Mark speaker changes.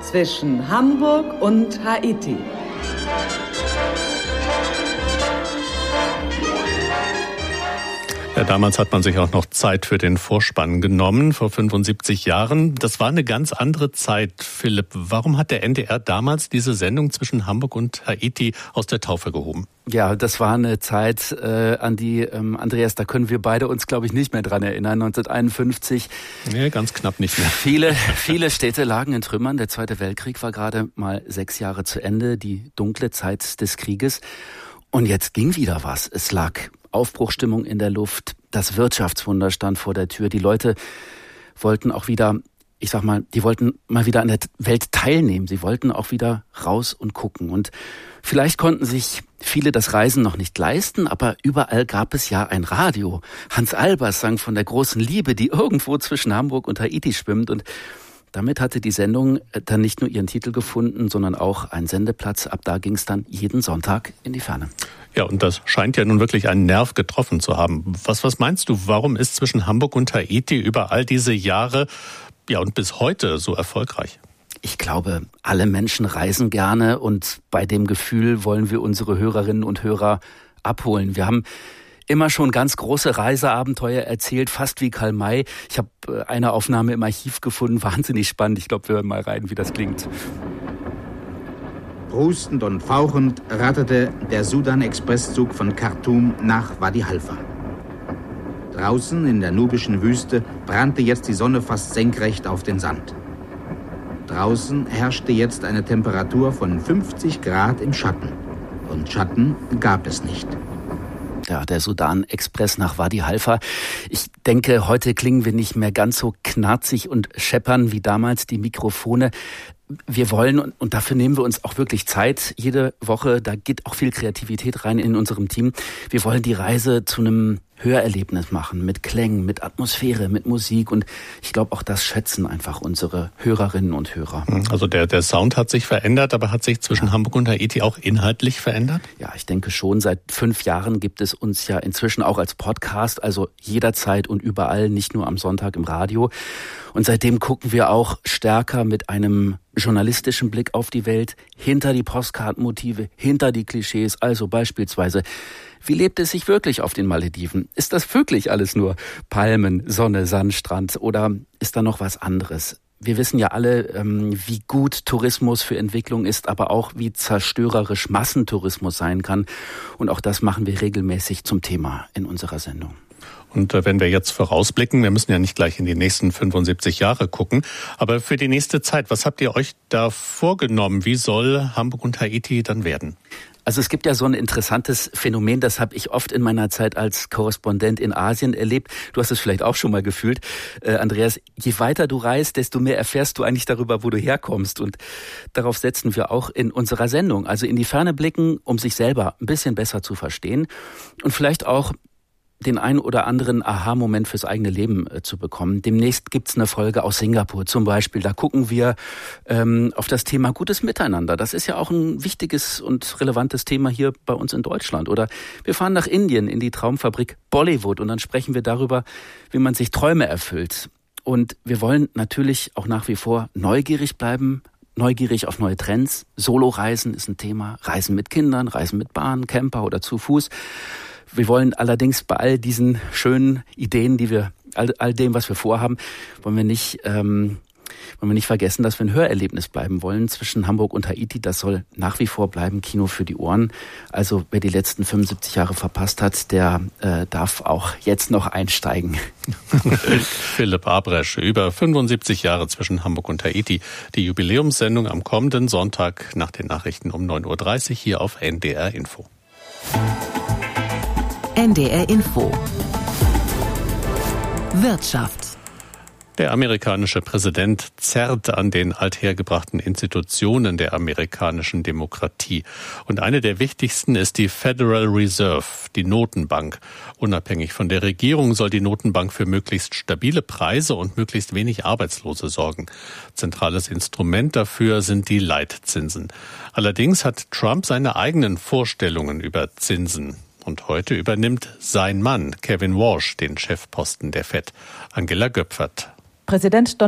Speaker 1: zwischen Hamburg und Haiti.
Speaker 2: Ja, damals hat man sich auch noch Zeit für den Vorspann genommen, vor 75 Jahren. Das war eine ganz andere Zeit, Philipp. Warum hat der NDR damals diese Sendung zwischen Hamburg und Haiti aus der Taufe gehoben?
Speaker 3: Ja, das war eine Zeit, an die, Andreas, da können wir beide uns, glaube ich, nicht mehr dran erinnern. 1951.
Speaker 2: Nee, ganz knapp nicht mehr.
Speaker 3: Viele Städte lagen in Trümmern. Der Zweite Weltkrieg war gerade mal 6 Jahre zu Ende, die dunkle Zeit des Krieges. Und jetzt ging wieder was. Es lag Aufbruchsstimmung in der Luft. Das Wirtschaftswunder stand vor der Tür. Die Leute wollten auch wieder, die wollten mal wieder an der Welt teilnehmen. Sie wollten auch wieder raus und gucken. Und vielleicht konnten sich viele das Reisen noch nicht leisten, aber überall gab es ja ein Radio. Hans Albers sang von der großen Liebe, die irgendwo zwischen Hamburg und Haiti schwimmt. Und damit hatte die Sendung dann nicht nur ihren Titel gefunden, sondern auch einen Sendeplatz. Ab da ging es dann jeden Sonntag in die Ferne.
Speaker 2: Ja, und das scheint ja nun wirklich einen Nerv getroffen zu haben. Was meinst du, warum ist zwischen Hamburg und Haiti über all diese Jahre, ja und bis heute so erfolgreich?
Speaker 3: Ich glaube, alle Menschen reisen gerne und bei dem Gefühl wollen wir unsere Hörerinnen und Hörer abholen. Wir haben immer schon ganz große Reiseabenteuer erzählt, fast wie Karl May. Ich habe eine Aufnahme im Archiv gefunden, wahnsinnig spannend. Ich glaube, wir hören mal rein, wie das klingt.
Speaker 4: Prustend und fauchend ratterte der Sudan-Expresszug von Khartoum nach Wadi Halfa. Draußen in der nubischen Wüste brannte jetzt die Sonne fast senkrecht auf den Sand. Draußen herrschte jetzt eine Temperatur von 50 Grad im Schatten. Und Schatten gab es nicht.
Speaker 3: Ja, der Sudan-Express nach Wadi Halfa. Ich denke, heute klingen wir nicht mehr ganz so knarzig und scheppern wie damals die Mikrofone. Wir wollen, und dafür nehmen wir uns auch wirklich Zeit, jede Woche, da geht auch viel Kreativität rein in unserem Team. Wir wollen die Reise zu einem Hörerlebnis machen, mit Klängen, mit Atmosphäre, mit Musik, und ich glaube, auch das schätzen einfach unsere Hörerinnen und Hörer.
Speaker 2: Also der Sound hat sich verändert, aber hat sich zwischen Hamburg und Haiti auch inhaltlich verändert?
Speaker 3: Ja, ich denke schon. Seit 5 Jahren gibt es uns ja inzwischen auch als Podcast, also jederzeit und überall, nicht nur am Sonntag im Radio. Und seitdem gucken wir auch stärker mit einem journalistischen Blick auf die Welt, hinter die Postkartenmotive, hinter die Klischees. Also beispielsweise, wie lebt es sich wirklich auf den Malediven? Ist das wirklich alles nur Palmen, Sonne, Sandstrand, oder ist da noch was anderes? Wir wissen ja alle, wie gut Tourismus für Entwicklung ist, aber auch wie zerstörerisch Massentourismus sein kann. Und auch das machen wir regelmäßig zum Thema in unserer Sendung.
Speaker 2: Und wenn wir jetzt vorausblicken, wir müssen ja nicht gleich in die nächsten 75 Jahre gucken, aber für die nächste Zeit, was habt ihr euch da vorgenommen? Wie soll Hamburg und Haiti dann werden?
Speaker 3: Also es gibt ja so ein interessantes Phänomen, das habe ich oft in meiner Zeit als Korrespondent in Asien erlebt. Du hast es vielleicht auch schon mal gefühlt, Andreas. Je weiter du reist, desto mehr erfährst du eigentlich darüber, wo du herkommst. Und darauf setzen wir auch in unserer Sendung. Also in die Ferne blicken, um sich selber ein bisschen besser zu verstehen und vielleicht auch den einen oder anderen Aha-Moment fürs eigene Leben zu bekommen. Demnächst gibt's eine Folge aus Singapur zum Beispiel. Da gucken wir auf das Thema gutes Miteinander. Das ist ja auch ein wichtiges und relevantes Thema hier bei uns in Deutschland. Oder wir fahren nach Indien in die Traumfabrik Bollywood und dann sprechen wir darüber, wie man sich Träume erfüllt. Und wir wollen natürlich auch nach wie vor neugierig bleiben, neugierig auf neue Trends. Soloreisen ist ein Thema. Reisen mit Kindern, Reisen mit Bahn, Camper oder zu Fuß. Wir wollen allerdings bei all diesen schönen Ideen, die wir, all dem, was wir vorhaben, wollen wir nicht vergessen, dass wir ein Hörerlebnis bleiben wollen zwischen Hamburg und Haiti. Das soll nach wie vor bleiben, Kino für die Ohren. Also wer die letzten 75 Jahre verpasst hat, der darf auch jetzt noch einsteigen.
Speaker 2: Philipp Abresch, über 75 Jahre zwischen Hamburg und Haiti. Die Jubiläumssendung am kommenden Sonntag nach den Nachrichten um 9.30 Uhr hier auf NDR Info.
Speaker 5: NDR Info. Wirtschaft.
Speaker 2: Der amerikanische Präsident zerrt an den althergebrachten Institutionen der amerikanischen Demokratie. Und eine der wichtigsten ist die Federal Reserve, die Notenbank. Unabhängig von der Regierung soll die Notenbank für möglichst stabile Preise und möglichst wenig Arbeitslose sorgen. Zentrales Instrument dafür sind die Leitzinsen. Allerdings hat Trump seine eigenen Vorstellungen über Zinsen. Und heute übernimmt sein Mann, Kevin Walsh, den Chefposten der Fed. Angela Göpfert.
Speaker 6: Präsident